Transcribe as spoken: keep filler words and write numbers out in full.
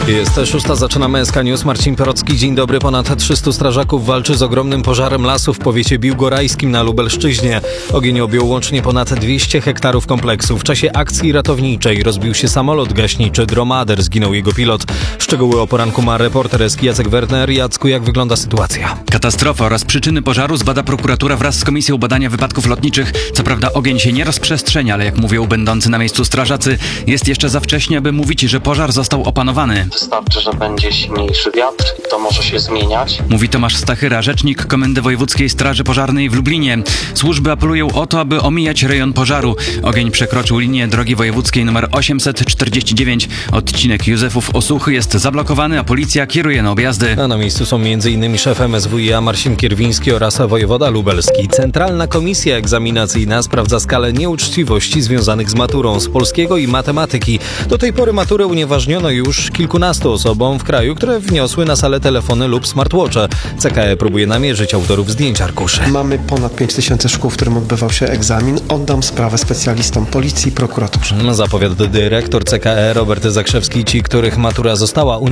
Jest szósta, zaczynamy S K News. Marcin Perocki, dzień dobry. Ponad trzystu strażaków walczy z ogromnym pożarem lasu w powiecie biłgorajskim na Lubelszczyźnie. Ogień objął łącznie ponad dwieście hektarów kompleksu. W czasie akcji ratowniczej rozbił się samolot gaśniczy Dromader, zginął jego pilot. Szczegóły o poranku ma reporter S K Jacek Werner. Jacku, jak wygląda sytuacja? Katastrofa oraz przyczyny pożaru zbada prokuratura wraz z Komisją Badania Wypadków Lotniczych. Co prawda ogień się nie rozprzestrzenia, ale jak mówią będący na miejscu strażacy, jest jeszcze za wcześnie, aby mówić, że pożar został opanowany. Wystarczy, że będzie silniejszy wiatr i to może się zmieniać. Mówi Tomasz Stachyra, rzecznik Komendy Wojewódzkiej Straży Pożarnej w Lublinie. Służby apelują o to, aby omijać rejon pożaru. Ogień przekroczył linię drogi wojewódzkiej nr osiemset czterdzieści dziewięć. Odcinek Józefów Osłuchy jest zablokowany, a policja kieruje na objazdy. A na miejscu są m.in. szef M S W i A Marcin Kierwiński oraz wojewoda lubelski. Centralna Komisja Egzaminacyjna sprawdza skalę nieuczciwości związanych z maturą z polskiego i matematyki. Do tej pory maturę unieważniono już kilkunastu osobom w kraju, które wniosły na salę telefony lub smartwatche. C K E próbuje namierzyć autorów zdjęć arkuszy. Mamy ponad pięć tysięcy szkół, w którym odbywał się egzamin. Oddam sprawę specjalistom policji i prokuraturze. Zapowiada dyrektor C K E Robert Zakrzewski. Ci, których matura została